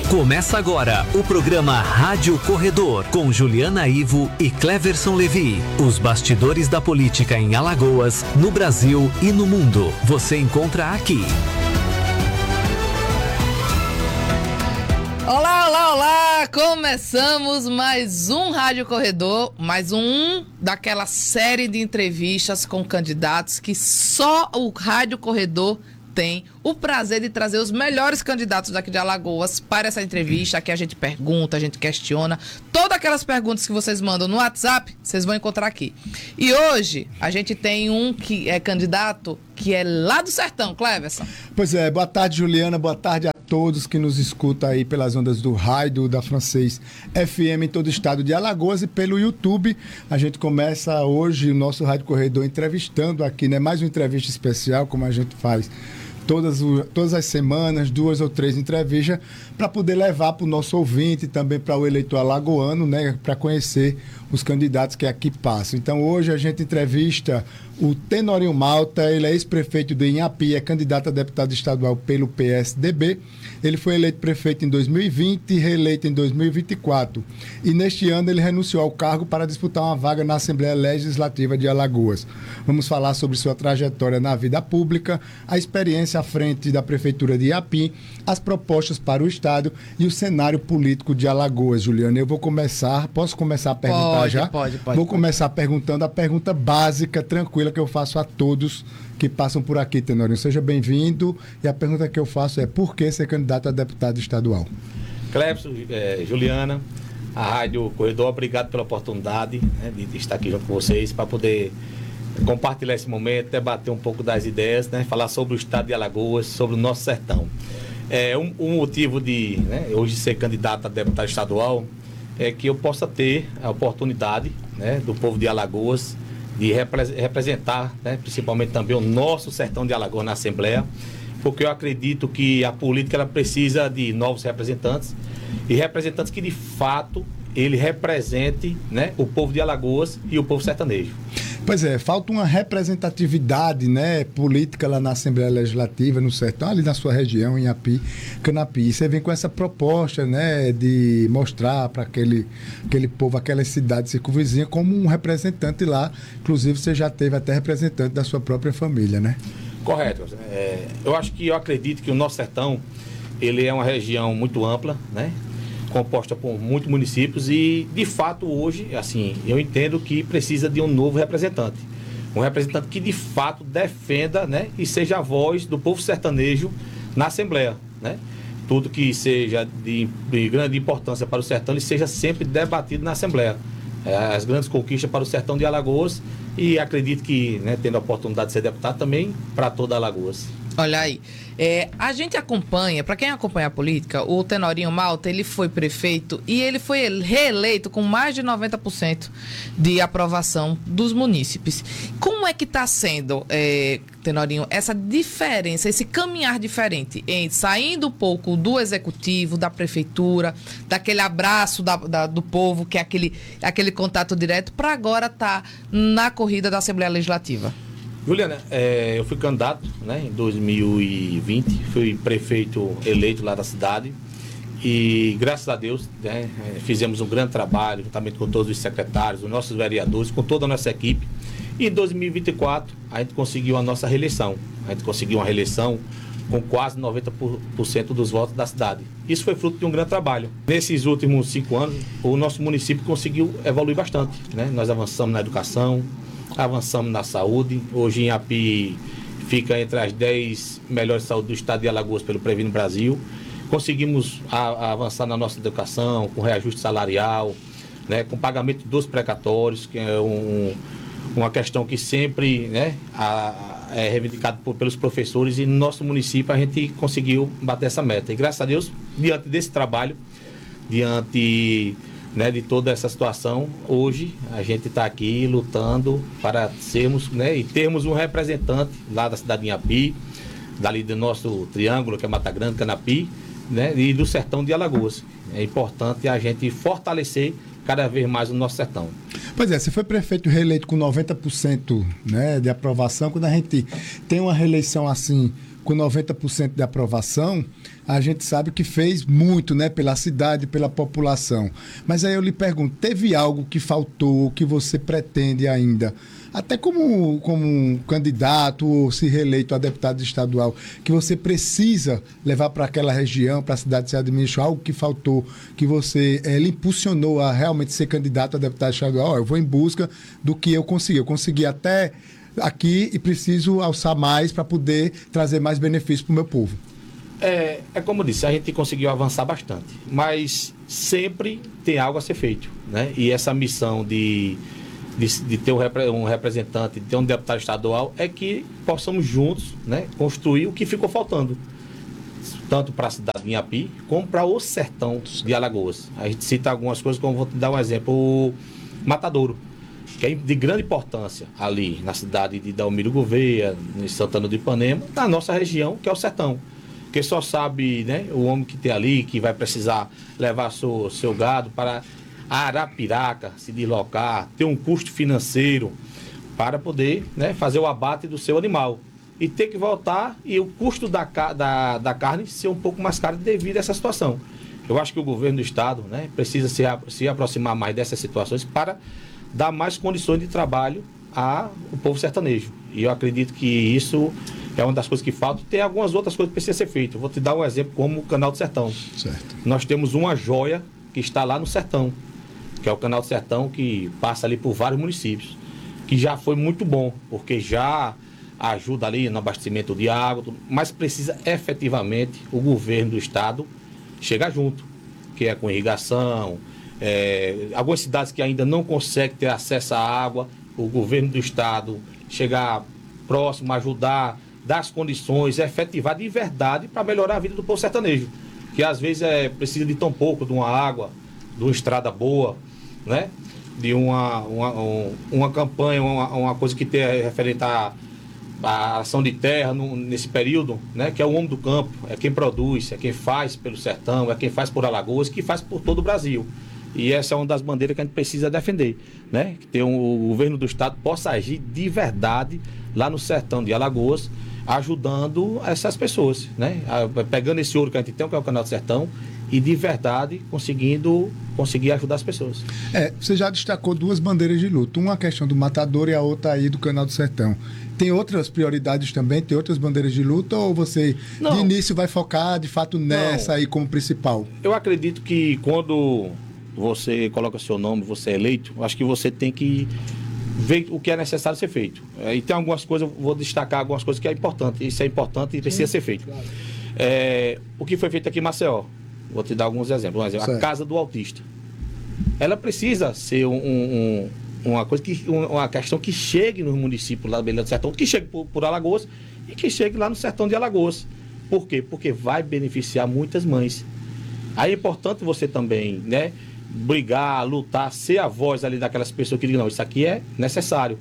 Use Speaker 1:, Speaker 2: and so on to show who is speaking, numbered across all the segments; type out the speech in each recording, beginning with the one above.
Speaker 1: Começa agora o programa Rádio Corredor, com Juliana Ivo e Cleverson Levi. Os bastidores da política em Alagoas, no Brasil e no mundo. Você encontra aqui.
Speaker 2: Olá, olá, olá! Começamos mais um Rádio Corredor, mais um daquela série de entrevistas com candidatos que só o Rádio Corredor tem o prazer de trazer os melhores candidatos daqui de Alagoas para essa entrevista. Aqui a gente pergunta, a gente questiona. Todas aquelas perguntas que vocês mandam no WhatsApp, vocês vão encontrar aqui. E hoje a gente tem um que é candidato que é lá do sertão, Cleverson.
Speaker 3: Pois é, boa tarde, Juliana, boa tarde a todos que nos escutam aí pelas ondas do rádio da Francês FM em todo o estado de Alagoas e pelo YouTube. A gente começa hoje o nosso Rádio Corredor entrevistando aqui, né? Mais uma entrevista especial, como a gente faz todas as semanas, 2 ou 3 entrevistas, para poder levar para o nosso ouvinte e também para o eleitor alagoano, né? Para conhecer os candidatos que aqui passam. Então, hoje a gente entrevista o Tenorinho Malta. Ele é ex-prefeito de Inhapi, é candidato a deputado estadual pelo PSDB. Ele foi eleito prefeito em 2020 e reeleito em 2024. E neste ano ele renunciou ao cargo para disputar uma vaga na Assembleia Legislativa de Alagoas. Vamos falar sobre sua trajetória na vida pública, a experiência à frente da Prefeitura de Inhapi, as propostas para o Estado e o cenário político de Alagoas. Juliana, eu vou começar, posso começar a perguntar já?
Speaker 2: Pode.
Speaker 3: Vou começar perguntando a pergunta básica, tranquila, que eu faço a todos que passam por aqui, Tenorinho. Seja bem-vindo. E a pergunta que eu faço é: por que ser candidato a deputado estadual?
Speaker 4: Cleverson, Juliana, a Rádio Corredor, obrigado pela oportunidade, né, de estar aqui junto com vocês para poder compartilhar esse momento, debater um pouco das ideias, né, falar sobre o estado de Alagoas, sobre o nosso sertão. Um motivo de, né, hoje ser candidato a deputado estadual é que eu possa ter a oportunidade, né, do povo de Alagoas de representar, né, principalmente também o nosso sertão de Alagoas na Assembleia, porque eu acredito que a política ela precisa de novos representantes e representantes que de fato ele represente, né, o povo de Alagoas e o povo sertanejo.
Speaker 3: Pois é, falta uma representatividade, né, política lá na Assembleia Legislativa, no sertão, ali na sua região, em Inhapi, Canapi. Você vem com essa proposta, né, de mostrar para aquele povo, aquelas cidades circunvizinhas, como um representante lá. Inclusive, você já teve até representante da sua própria família, né?
Speaker 4: Correto. Eu acredito que o nosso sertão, ele é uma região muito ampla, né, composta por muitos municípios e, de fato, hoje, assim, eu entendo que precisa de um novo representante. Um representante que, de fato, defenda, né, e seja a voz do povo sertanejo na Assembleia, né? Tudo que seja de grande importância para o sertão, ele seja sempre debatido na Assembleia. As grandes conquistas para o sertão de Alagoas e acredito que, né, tendo a oportunidade de ser deputado também para toda Alagoas.
Speaker 2: Olha aí, a gente acompanha, para quem acompanha a política, o Tenorinho Malta, ele foi prefeito e ele foi reeleito com mais de 90% de aprovação dos munícipes. Como é que está sendo, Tenorinho, essa diferença, esse caminhar diferente, saindo um pouco do executivo, da prefeitura, daquele abraço do povo, que é aquele contato direto, para agora estar na corrida da Assembleia Legislativa?
Speaker 4: Juliana, eu fui candidato, né, em 2020, fui prefeito eleito lá da cidade e, graças a Deus, né, fizemos um grande trabalho, juntamente com todos os secretários, os nossos vereadores, com toda a nossa equipe. E em 2024, a gente conseguiu a nossa reeleição. A gente conseguiu uma reeleição com quase 90% dos votos da cidade. Isso foi fruto de um grande trabalho. Nesses últimos 5 anos, o nosso município conseguiu evoluir bastante, né? Nós avançamos na educação, avançamos na saúde. Hoje em Inhapi fica entre as 10 melhores saúdes do estado de Alagoas pelo Previno Brasil. Conseguimos avançar na nossa educação, com reajuste salarial, né, com pagamento dos precatórios, que é uma questão que sempre, né, é reivindicado pelos professores, e no nosso município a gente conseguiu bater essa meta. E graças a Deus, diante desse trabalho, diante, né, de toda essa situação, hoje a gente está aqui lutando para sermos, né, e termos um representante lá da cidade de Inhapi, dali do nosso triângulo, que é Mata Grande, Canapi, né, e do sertão de Alagoas. É importante a gente fortalecer cada vez mais o nosso sertão.
Speaker 3: Pois é, você foi prefeito reeleito com 90%, né, de aprovação. Quando a gente tem uma reeleição assim, com 90% de aprovação, a gente sabe que fez muito, né, pela cidade, pela população. Mas aí eu lhe pergunto, teve algo que faltou, que você pretende ainda, até como candidato ou se reeleito a deputado estadual, que você precisa levar para aquela região, para a cidade se administrar, algo que faltou, que você lhe impulsionou a realmente ser candidato a deputado estadual? Eu vou em busca do que eu consegui. Eu consegui até aqui e preciso alçar mais para poder trazer mais benefícios para o meu povo.
Speaker 4: É como eu disse, a gente conseguiu avançar bastante, mas sempre tem algo a ser feito, né? E essa missão de ter um representante, de ter um deputado estadual, é que possamos juntos, né, construir o que ficou faltando, tanto para a cidade de Inhapi, como para o sertão de Alagoas. A gente cita algumas coisas, como vou te dar um exemplo, o Matadouro, que é de grande importância ali na cidade de Dalmiro Gouveia, em Santana do Ipanema, na nossa região, que é o sertão. Porque só sabe, né, o homem que tem ali, que vai precisar levar seu gado para Arapiraca, se deslocar, ter um custo financeiro para poder, né, fazer o abate do seu animal. E ter que voltar e o custo da carne ser um pouco mais caro devido a essa situação. Eu acho que o governo do estado, né, precisa se aproximar mais dessas situações para dar mais condições de trabalho ao povo sertanejo. E eu acredito que isso é uma das coisas que falta. Tem algumas outras coisas que precisam ser feitas. Eu vou te dar um exemplo como o Canal do Sertão.
Speaker 3: Certo.
Speaker 4: Nós temos uma joia que está lá no sertão, que é o Canal do Sertão, que passa ali por vários municípios, que já foi muito bom, porque já ajuda ali no abastecimento de água, mas precisa efetivamente o governo do estado chegar junto, que é com irrigação, algumas cidades que ainda não conseguem ter acesso à água, o governo do estado chegar próximo, ajudar, dar as condições, efetivar de verdade para melhorar a vida do povo sertanejo, que às vezes precisa de tão pouco, de uma água, de uma estrada boa, né? De uma campanha, uma coisa que tenha referente à ação de terra nesse período, né? Que é o homem do campo, é quem produz, é quem faz pelo sertão, é quem faz por Alagoas, que faz por todo o Brasil. E essa é uma das bandeiras que a gente precisa defender, né? Que o governo do estado possa agir de verdade lá no sertão de Alagoas, ajudando essas pessoas, né? Pegando esse ouro que a gente tem, que é o Canal do Sertão, e de verdade conseguir ajudar as pessoas.
Speaker 3: Você já destacou duas bandeiras de luta, uma a questão do Matador e a outra aí do Canal do Sertão. Tem outras prioridades também? Tem outras bandeiras de luta, ou você de início vai focar de fato nessa aí como principal?
Speaker 4: Eu acredito que quando você coloca seu nome, você é eleito, acho que você tem que ver o que é necessário ser feito. E tem algumas coisas, eu vou destacar algumas coisas que é importante. Isso é importante e precisa ser feito. Claro. O que foi feito aqui em Maceió? Vou te dar alguns exemplos. A Casa do Autista. Ela precisa ser uma questão que chegue no município lá do Belém do Sertão, que chegue por Alagoas e que chegue lá no sertão de Alagoas. Por quê? Porque vai beneficiar muitas mães. Aí é importante você também, né, brigar, lutar, ser a voz ali daquelas pessoas que digam, não, isso aqui é necessário.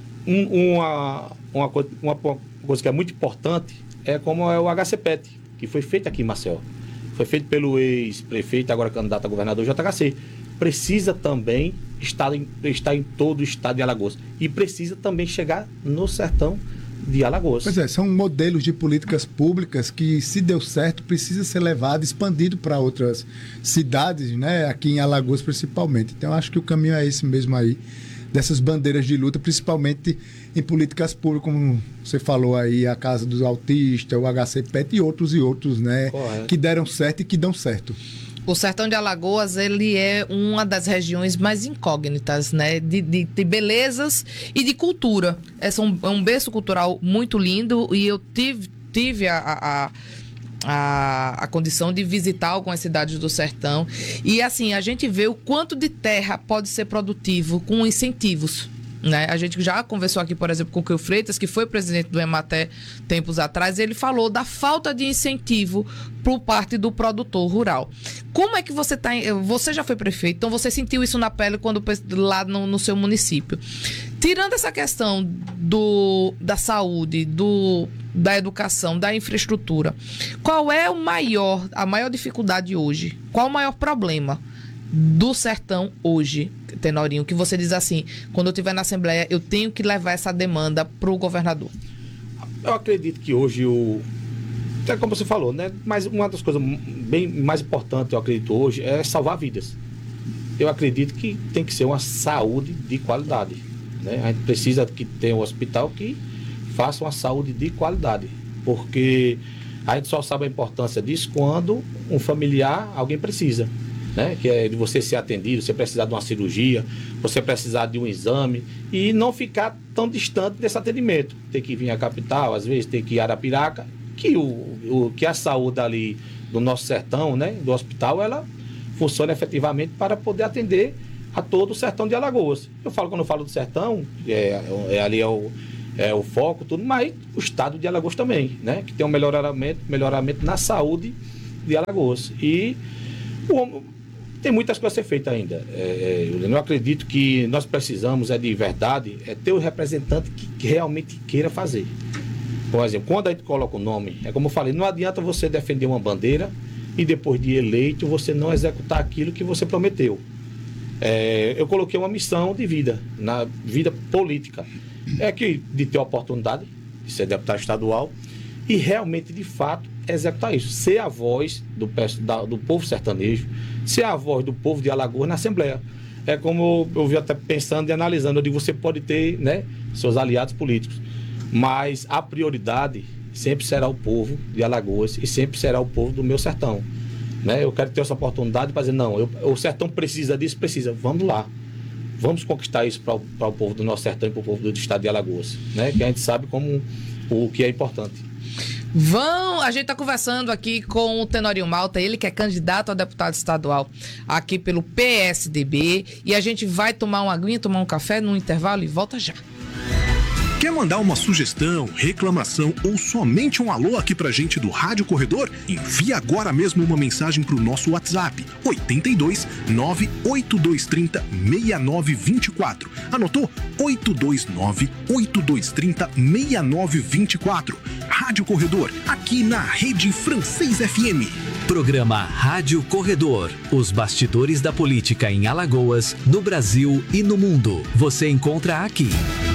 Speaker 4: Uma coisa que é muito importante é como é o HCPET, que foi feito aqui em Maceió. Foi feito pelo ex-prefeito, agora candidato a governador JHC. Precisa também estar em todo o estado de Alagoas. E precisa também chegar no sertão de Alagoas.
Speaker 3: Pois são modelos de políticas públicas que, se deu certo, precisa ser levado, expandido para outras cidades, né? Aqui em Alagoas principalmente. Então, acho que o caminho é esse mesmo aí, dessas bandeiras de luta, principalmente em políticas públicas, como você falou aí, a Casa dos Autistas, o HCPET e outros, né? Correto. Que deram certo e que dão certo.
Speaker 2: O sertão de Alagoas, ele é uma das regiões mais incógnitas, né? De belezas e de cultura. É um berço cultural muito lindo e eu tive a condição de visitar algumas cidades do sertão. E assim, a gente vê o quanto de terra pode ser produtivo com incentivos, né? A gente já conversou aqui, por exemplo, com o Cleo Freitas, que foi presidente do Ematé tempos atrás, e ele falou da falta de incentivo por parte do produtor rural. Como é que você você já foi prefeito, então você sentiu isso na pele quando lá no seu município. Tirando essa questão da saúde, da educação, da infraestrutura, qual é a maior dificuldade hoje? Qual o maior problema do sertão hoje, Tenorinho, que você diz assim, quando eu estiver na Assembleia, eu tenho que levar essa demanda para o governador?
Speaker 4: Eu acredito que hoje É como você falou, né? Mas uma das coisas bem mais importantes, eu acredito, hoje, é salvar vidas. Eu acredito que tem que ser uma saúde de qualidade, né? A gente precisa que tenha um hospital que faça uma saúde de qualidade, porque a gente só sabe a importância disso quando um familiar, alguém precisa, né? Que é de você ser atendido, você precisar de uma cirurgia, você precisar de um exame e não ficar tão distante desse atendimento. Ter que vir à capital, às vezes ter que ir a Arapiraca, que a saúde ali do nosso sertão, né? Do hospital, ela funciona efetivamente para poder atender a todo o sertão de Alagoas. Quando eu falo do sertão, ali é o foco, tudo, mas o estado de Alagoas também, né? Que tem um melhoramento na saúde de Alagoas. E tem muitas coisas a ser feitas ainda. Eu acredito que nós precisamos, de verdade, ter o representante que realmente queira fazer. Por exemplo, quando a gente coloca o nome, é como eu falei, não adianta você defender uma bandeira e depois de eleito você não executar aquilo que você prometeu. Eu coloquei uma missão de vida, na vida política, de ter a oportunidade de ser deputado estadual e realmente, de fato, executar isso. Ser a voz do povo sertanejo, ser a voz do povo de Alagoas na Assembleia. É como eu vi até pensando e analisando, eu digo, você pode ter, né, seus aliados políticos, mas a prioridade sempre será o povo de Alagoas e sempre será o povo do meu sertão, né? Eu quero ter essa oportunidade para dizer, não, o sertão precisa disso, precisa, vamos lá, vamos conquistar isso para o povo do nosso sertão e para o povo do estado de Alagoas, né? Que a gente sabe o que é importante.
Speaker 2: A gente está conversando aqui com o Tenorinho Malta, ele que é candidato a deputado estadual aqui pelo PSDB, e a gente vai tomar uma aguinha, tomar um café no intervalo e volta já.
Speaker 5: Quer mandar uma sugestão, reclamação ou somente um alô aqui pra gente do Rádio Corredor? Envie agora mesmo uma mensagem pro nosso WhatsApp, 82 98230 6924. Anotou? 829 8230 6924. Rádio Corredor, aqui na Rede Francês FM.
Speaker 1: Programa Rádio Corredor. Os bastidores da política em Alagoas, no Brasil e no mundo. Você encontra aqui.